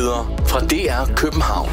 Nyheder fra DR København.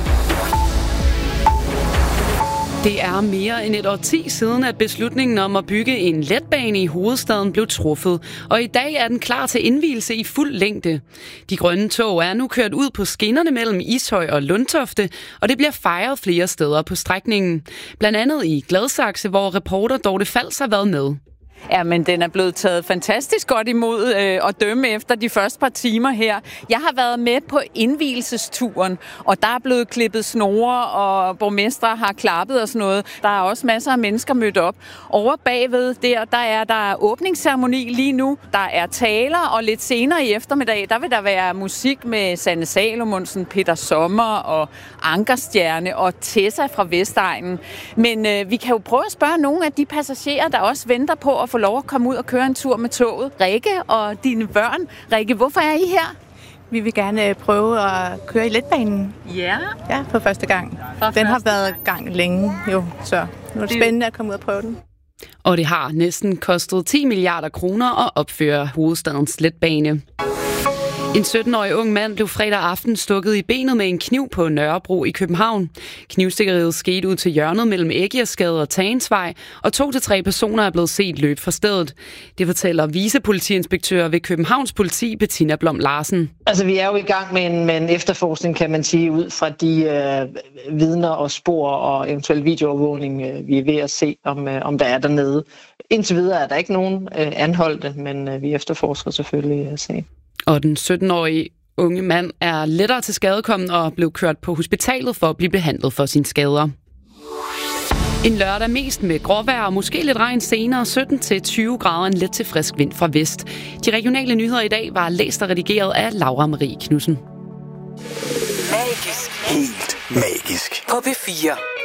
Det er mere end et årti siden, at beslutningen om at bygge en letbane i hovedstaden blev truffet, og i dag er den klar til indvielse i fuld længde. De grønne tog er nu kørt ud på skinnerne mellem Ishøj og Lundtofte, og det bliver fejret flere steder på strækningen. Blandt andet i Gladsaxe, hvor reporter Dorte Fals har været med. Ja, men den er blevet taget fantastisk godt imod at dømme efter de første par timer her. Jeg har været med på indvielsesturen, og der er blevet klippet snore, og borgmestre har klappet og sådan noget. Der er også masser af mennesker mødt op. Over bagved der er der åbningsceremoni lige nu. Der er taler, og lidt senere i eftermiddag, der vil der være musik med Sanne Salomonsen, Peter Sommer og Ankerstjerne og Tessa fra Vestegnen. Men vi kan jo prøve at spørge nogle af de passagerer, der også venter på at få lov at komme ud og køre en tur med toget. Rikke og dine børn. Rikke, hvorfor er I her? Vi vil gerne prøve at køre i letbanen. Ja. Ja, for første gang. Den har været gang længe, jo, så nu er det spændende at komme ud og prøve den. Og det har næsten kostet 10 milliarder kroner at opføre hovedstadens letbane. En 17-årig ung mand blev fredag aften stukket i benet med en kniv på Nørrebro i København. Knivstikkeriet skete ud til hjørnet mellem Æggersgade og Tagensvej, og 2 til 3 personer er blevet set løbe fra stedet. Det fortæller vicepolitiinspektør ved Københavns Politi, Bettina Blom Larsen. Altså, vi er jo i gang med en efterforskning, kan man sige, ud fra de vidner og spor og eventuel videoovervågning, vi er ved at se, om der er dernede. Indtil videre er der ikke nogen anholdte, men vi efterforsker selvfølgelig sagen. Og den 17-årige unge mand er lettere til skadekommen og blev kørt på hospitalet for at blive behandlet for sine skader. En lørdag mest med gråvejr og måske lidt regn senere, 17-20 grader, en let til frisk vind fra vest. De regionale nyheder i dag var læst og redigeret af Laura Marie Knudsen. Magisk. Helt magisk. På P4.